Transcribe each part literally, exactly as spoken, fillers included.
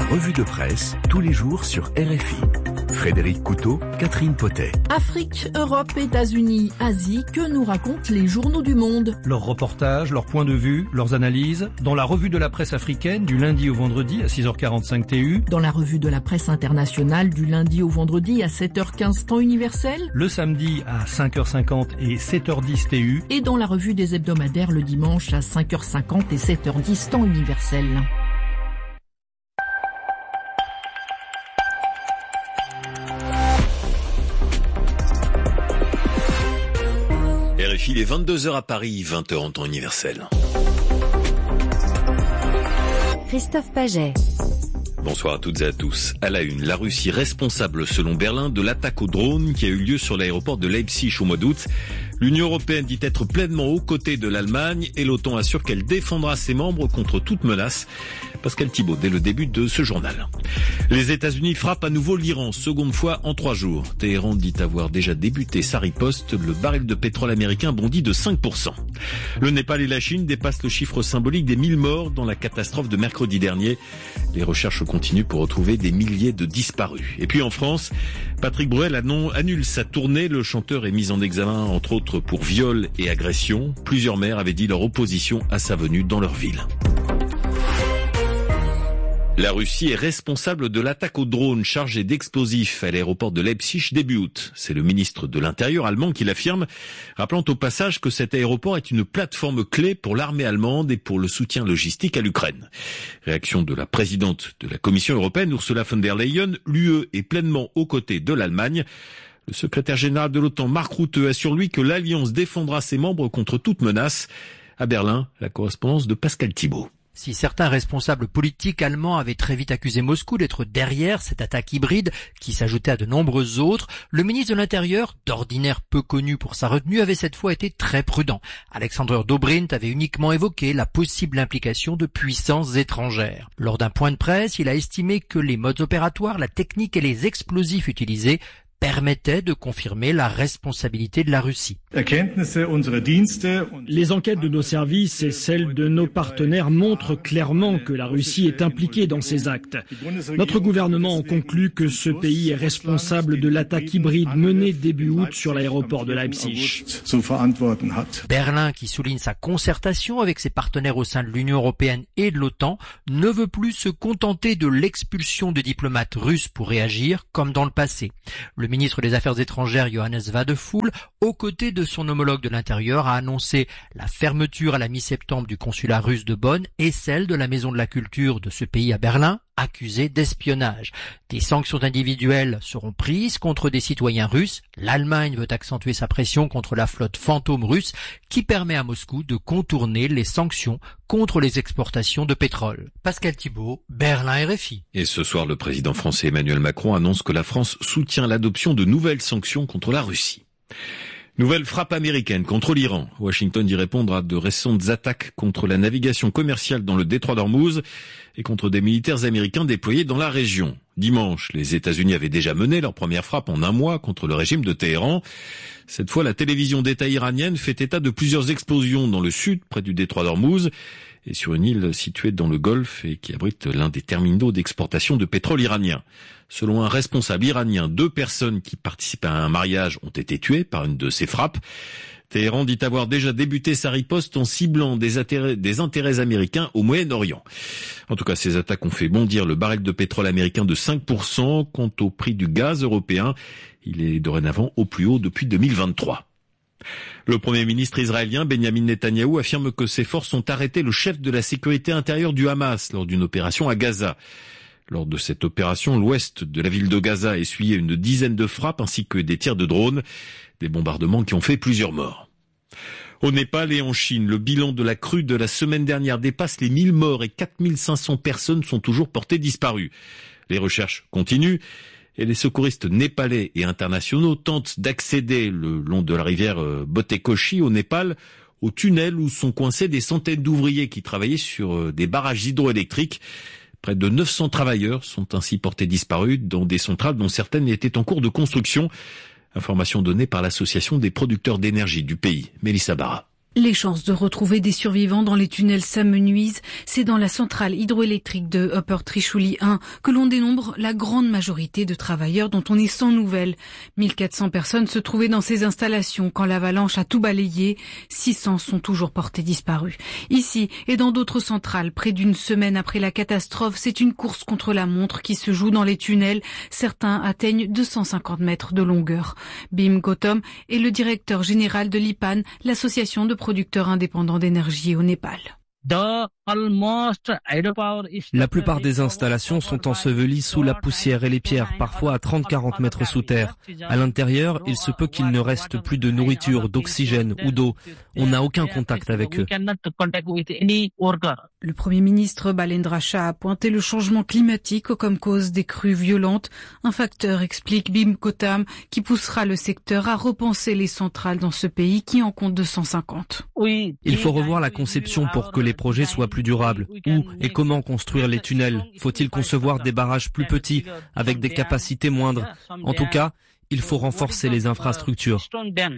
revue de presse, tous les jours sur R F I. Frédéric Couteau, Catherine Potet. Afrique, Europe, États-Unis, Asie, que nous racontent les journaux du monde? Leurs reportages, leurs points de vue, leurs analyses, dans la revue de la presse africaine du lundi au vendredi à six heures quarante-cinq T U. Dans la revue de la presse internationale du lundi au vendredi à sept heures quinze temps universel. Le samedi à cinq heures cinquante et sept heures dix T U. Et dans la revue des hebdomadaires le dimanche à cinq heures cinquante et sept heures dix temps universel. R F I, il est vingt-deux heures à Paris, vingt heures en temps universel. Christophe Paget. Bonsoir à toutes et à tous. À la une, la Russie responsable selon Berlin de l'attaque au drone qui a eu lieu sur l'aéroport de Leipzig au mois d'août. L'Union européenne dit être pleinement aux côtés de l'Allemagne et l'OTAN assure qu'elle défendra ses membres contre toute menace. Pascal Thibault, dès le début de ce journal. Les États-Unis frappent à nouveau l'Iran, seconde fois en trois jours. Téhéran dit avoir déjà débuté sa riposte. Le baril de pétrole américain bondit de cinq pour cent. Le Népal et la Chine dépassent le chiffre symbolique des mille morts dans la catastrophe de mercredi dernier. Les recherches continuent pour retrouver des milliers de disparus. Et puis en France, Patrick Bruel annule sa tournée. Le chanteur est mis en examen, entre autres, pour viol et agression. Plusieurs maires avaient dit leur opposition à sa venue dans leur ville. La Russie est responsable de l'attaque au drone chargé d'explosifs à l'aéroport de Leipzig début août. C'est le ministre de l'Intérieur allemand qui l'affirme, rappelant au passage que cet aéroport est une plateforme clé pour l'armée allemande et pour le soutien logistique à l'Ukraine. Réaction de la présidente de la Commission européenne, Ursula von der Leyen, l'U E est pleinement aux côtés de l'Allemagne. Le secrétaire général de l'OTAN, Mark Rutte, assure lui que l'Alliance défendra ses membres contre toute menace. À Berlin, la correspondance de Pascal Thibault. Si certains responsables politiques allemands avaient très vite accusé Moscou d'être derrière cette attaque hybride qui s'ajoutait à de nombreuses autres, le ministre de l'Intérieur, d'ordinaire peu connu pour sa retenue, avait cette fois été très prudent. Alexander Dobrindt avait uniquement évoqué la possible implication de puissances étrangères. Lors d'un point de presse, il a estimé que les modes opératoires, la technique et les explosifs utilisés permettait de confirmer la responsabilité de la Russie. Les enquêtes de nos services et celles de nos partenaires montrent clairement que la Russie est impliquée dans ces actes. Notre gouvernement en conclut que ce pays est responsable de l'attaque hybride menée début août sur l'aéroport de Leipzig. Berlin, qui souligne sa concertation avec ses partenaires au sein de l'Union européenne et de l'OTAN, ne veut plus se contenter de l'expulsion de diplomates russes pour réagir comme dans le passé. Le ministre des Affaires étrangères Johannes Wadephul, aux côtés de son homologue de l'Intérieur, a annoncé la fermeture à la mi-septembre du consulat russe de Bonn et celle de la Maison de la Culture de ce pays à Berlin, accusé d'espionnage. Des sanctions individuelles seront prises contre des citoyens russes. L'Allemagne veut accentuer sa pression contre la flotte fantôme russe qui permet à Moscou de contourner les sanctions contre les exportations de pétrole. Pascal Thibault, Berlin R F I. Et ce soir, le président français Emmanuel Macron annonce que la France soutient l'adoption de nouvelles sanctions contre la Russie. Nouvelle frappe américaine contre l'Iran. Washington y répondre à de récentes attaques contre la navigation commerciale dans le détroit d'Ormuz et contre des militaires américains déployés dans la région. Dimanche, les États-Unis avaient déjà mené leur première frappe en un mois contre le régime de Téhéran. Cette fois, la télévision d'État iranienne fait état de plusieurs explosions dans le sud, près du détroit d'Ormuz, et sur une île située dans le Golfe et qui abrite l'un des terminaux d'exportation de pétrole iranien. Selon un responsable iranien, deux personnes qui participaient à un mariage ont été tuées par une de ces frappes. Téhéran dit avoir déjà débuté sa riposte en ciblant des intérêts, des intérêts américains au Moyen-Orient. En tout cas, ces attaques ont fait bondir le baril de pétrole américain de cinq pour cent. Quant au prix du gaz européen, il est dorénavant au plus haut depuis deux mille vingt-trois. Le Premier ministre israélien Benjamin Netanyahou affirme que ses forces ont arrêté le chef de la sécurité intérieure du Hamas lors d'une opération à Gaza. Lors de cette opération, l'ouest de la ville de Gaza a essuyé une dizaine de frappes ainsi que des tirs de drones, des bombardements qui ont fait plusieurs morts. Au Népal et en Chine, le bilan de la crue de la semaine dernière dépasse les mille morts et quatre mille cinq cents personnes sont toujours portées disparues. Les recherches continuent et les secouristes népalais et internationaux tentent d'accéder le long de la rivière Botekoshi au Népal au tunnel où sont coincés des centaines d'ouvriers qui travaillaient sur des barrages hydroélectriques. Près de neuf cents travailleurs sont ainsi portés disparus dans des centrales dont certaines étaient en cours de construction. Information donnée par l'association des producteurs d'énergie du pays, Mélissa Barra. Les chances de retrouver des survivants dans les tunnels s'amenuisent. C'est dans la centrale hydroélectrique de Upper Trishuli un que l'on dénombre la grande majorité de travailleurs dont on est sans nouvelles. mille quatre cents personnes se trouvaient dans ces installations quand l'avalanche a tout balayé. six cents sont toujours portés disparus. Ici et dans d'autres centrales, près d'une semaine après la catastrophe, c'est une course contre la montre qui se joue dans les tunnels. Certains atteignent deux cent cinquante mètres de longueur. Bim Gautam est le directeur général de l'I P A N, l'association de producteurs indépendants d'énergie au Népal. La plupart des installations sont ensevelies sous la poussière et les pierres, parfois à trente à quarante mètres sous terre. À l'intérieur, il se peut qu'il ne reste plus de nourriture, d'oxygène ou d'eau. On n'a aucun contact avec eux. Le Premier ministre Balendra Shah a pointé le changement climatique comme cause des crues violentes. Un facteur, explique Bim Gautam, qui poussera le secteur à repenser les centrales dans ce pays qui en compte deux cent cinquante. Il faut revoir la conception pour que les projets soient plus durables. Où et comment construire les tunnels? Faut-il concevoir des barrages plus petits, avec des capacités moindres? En tout cas, il faut renforcer les infrastructures.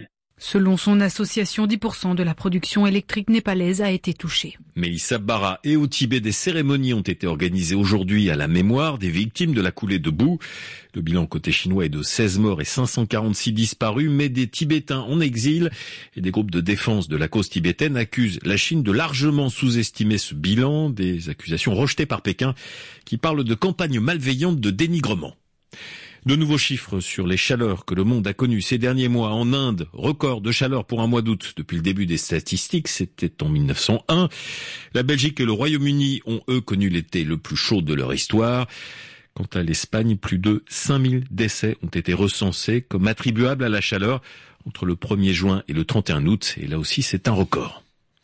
Selon son association, dix pour cent de la production électrique népalaise a été touchée. Mélissa Barra, et au Tibet, des cérémonies ont été organisées aujourd'hui à la mémoire des victimes de la coulée de boue. Le bilan côté chinois est de seize morts et cinq cent quarante-six disparus, mais des Tibétains en exil et des groupes de défense de la cause tibétaine accusent la Chine de largement sous-estimer ce bilan, des accusations rejetées par Pékin qui parlent de campagne malveillante de dénigrement. De nouveaux chiffres sur les chaleurs que le monde a connues ces derniers mois en Inde. Record de chaleur pour un mois d'août depuis le début des statistiques, c'était en mille neuf cent un. La Belgique et le Royaume-Uni ont eux connu l'été le plus chaud de leur histoire. Quant à l'Espagne, plus de cinq mille décès ont été recensés comme attribuables à la chaleur entre le premier juin et le trente et un août. Et là aussi, c'est un record.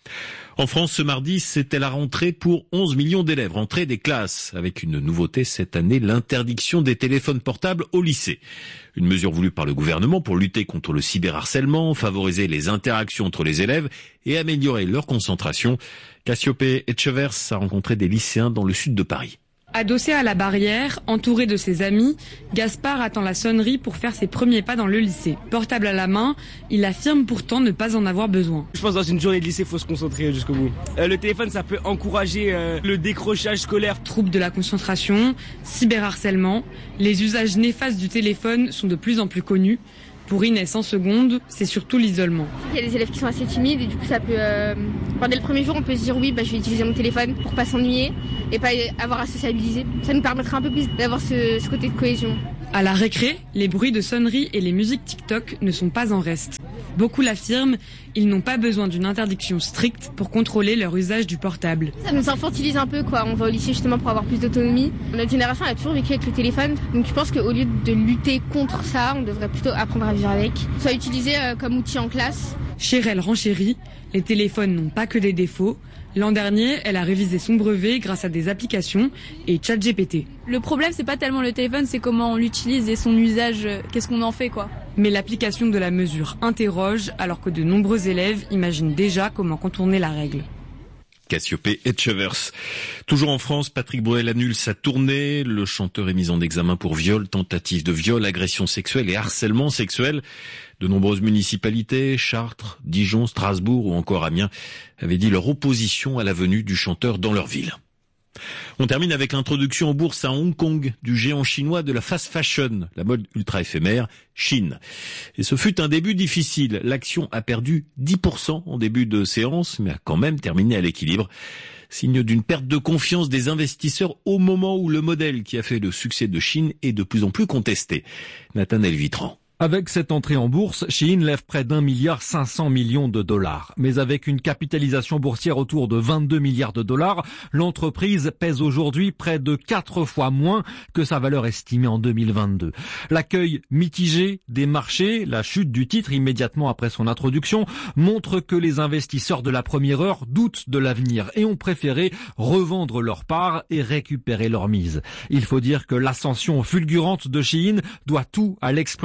En France, ce mardi, c'était la rentrée pour onze millions d'élèves, rentrée des classes, avec une nouveauté cette année, l'interdiction des téléphones portables au lycée. Une mesure voulue par le gouvernement pour lutter contre le cyberharcèlement, favoriser les interactions entre les élèves et améliorer leur concentration. Cassiopée Etchevers a rencontré des lycéens dans le sud de Paris. Adossé à la barrière, entouré de ses amis, Gaspard attend la sonnerie pour faire ses premiers pas dans le lycée. Portable à la main, il affirme pourtant ne pas en avoir besoin. Je pense que dans une journée de lycée, il faut se concentrer jusqu'au bout. Euh, le téléphone, ça peut encourager euh, le décrochage scolaire. Troubles de la concentration, cyberharcèlement, les usages néfastes du téléphone sont de plus en plus connus. Pour Inès en seconde, c'est surtout l'isolement. Il y a des élèves qui sont assez timides et du coup ça peut... Euh, dès le premier jour on peut se dire oui bah, je vais utiliser mon téléphone pour pas s'ennuyer et pas avoir à sociabiliser. Ça nous permettra un peu plus d'avoir ce, ce côté de cohésion. À la récré, les bruits de sonnerie et les musiques TikTok ne sont pas en reste. Beaucoup l'affirment, ils n'ont pas besoin d'une interdiction stricte pour contrôler leur usage du portable. Ça nous infantilise un peu quoi, on va au lycée justement pour avoir plus d'autonomie. Notre génération elle a toujours vécu avec le téléphone, donc je pense qu'au lieu de lutter contre ça, on devrait plutôt apprendre à vivre avec. Soit utilisé euh, comme outil en classe. Chérelle renchérit, les téléphones n'ont pas que des défauts. L'an dernier, elle a révisé son brevet grâce à des applications et ChatGPT. Le problème, c'est pas tellement le téléphone, c'est comment on l'utilise et son usage, qu'est-ce qu'on en fait, quoi. Mais l'application de la mesure interroge, alors que de nombreux élèves imaginent déjà comment contourner la règle. Cassiopée Etchevers. Toujours en France, Patrick Bruel annule sa tournée. Le chanteur est mis en examen pour viol, tentative de viol, agression sexuelle et harcèlement sexuel. De nombreuses municipalités, Chartres, Dijon, Strasbourg ou encore Amiens, avaient dit leur opposition à la venue du chanteur dans leur ville. On termine avec l'introduction en bourse à Hong Kong du géant chinois de la fast fashion, la mode ultra éphémère, Shein. Et ce fut un début difficile. L'action a perdu dix pour cent en début de séance, mais a quand même terminé à l'équilibre. Signe d'une perte de confiance des investisseurs au moment où le modèle qui a fait le succès de Shein est de plus en plus contesté. Nathanaël Vitran. Avec cette entrée en bourse, Shein lève près d'un milliard cinq cents millions de dollars. Mais avec une capitalisation boursière autour de vingt-deux milliards de dollars, l'entreprise pèse aujourd'hui près de quatre fois moins que sa valeur estimée en deux mille vingt-deux. L'accueil mitigé des marchés, la chute du titre immédiatement après son introduction, montre que les investisseurs de la première heure doutent de l'avenir et ont préféré revendre leur part et récupérer leur mise. Il faut dire que l'ascension fulgurante de Shein doit tout à l'exploitation d'une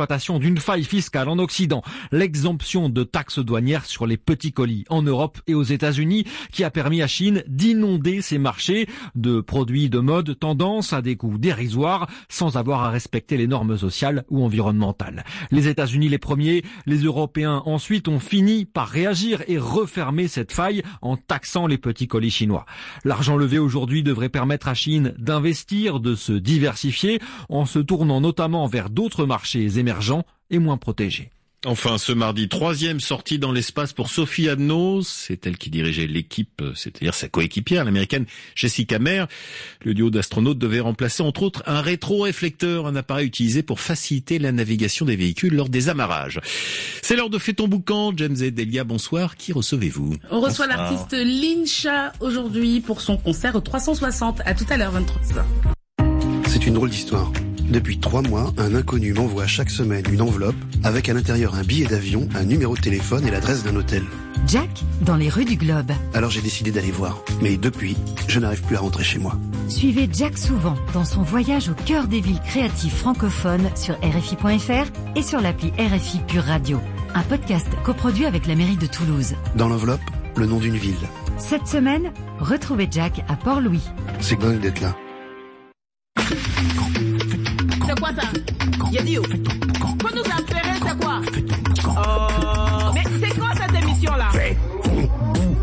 d'une faille fiscale en Occident, l'exemption de taxes douanières sur les petits colis en Europe et aux États-Unis, qui a permis à Chine d'inonder ses marchés de produits de mode tendance à des coûts dérisoires sans avoir à respecter les normes sociales ou environnementales. Les États-Unis les premiers, les Européens ensuite ont fini par réagir et refermer cette faille en taxant les petits colis chinois. L'argent levé aujourd'hui devrait permettre à Chine d'investir, de se diversifier en se tournant notamment vers d'autres marchés émergents et moins protégés. Enfin, ce mardi, troisième sortie dans l'espace pour Sophie Adno. C'est elle qui dirigeait l'équipe, c'est-à-dire sa coéquipière, l'américaine Jessica Meir. Le duo d'astronautes devait remplacer, entre autres, un rétroréflecteur, un appareil utilisé pour faciliter la navigation des véhicules lors des amarrages. C'est l'heure de Fais ton boucan. James et Delia, bonsoir. Qui recevez-vous? On reçoit bonsoir. L'artiste Lincha aujourd'hui pour son concert au trois cent soixante. À tout à l'heure, vingt-trois heures. C'est une drôle d'histoire. Depuis trois mois, un inconnu m'envoie chaque semaine une enveloppe avec à l'intérieur un billet d'avion, un numéro de téléphone et l'adresse d'un hôtel. Jack, dans les rues du Globe. Alors j'ai décidé d'aller voir. Mais depuis, je n'arrive plus à rentrer chez moi. Suivez Jack souvent dans son voyage au cœur des villes créatives francophones sur R F I point F R et sur l'appli R F I Pure Radio. Un podcast coproduit avec la mairie de Toulouse. Dans l'enveloppe, le nom d'une ville. Cette semaine, retrouvez Jack à Port-Louis. C'est dingue d'être là. C'est quoi ça? Y'a dit